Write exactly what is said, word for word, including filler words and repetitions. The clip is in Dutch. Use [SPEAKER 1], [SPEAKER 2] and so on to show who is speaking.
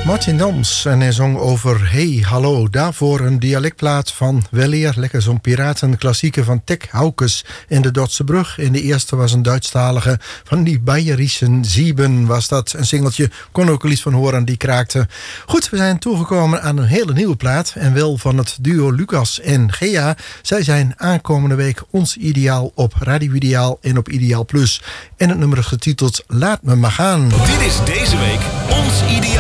[SPEAKER 1] Martin Dams en hij zong over Hey Hallo. Daarvoor een dialectplaat van Weleer. Lekker zo'n piratenklassieker van Tech Haukes in de Dordtse Brug. En de eerste was een Duitsstalige van die Bayerischen Sieben was dat. Een singeltje, kon ook al iets van horen, die kraakte. Goed, we zijn toegekomen aan een hele nieuwe plaat. En wel van het duo Lucas en Gea. Zij zijn aankomende week ons ideaal op Radio Ideaal en op Ideaal Plus. En het nummer is getiteld Laat me maar gaan.
[SPEAKER 2] Dit is deze week ons ideaal.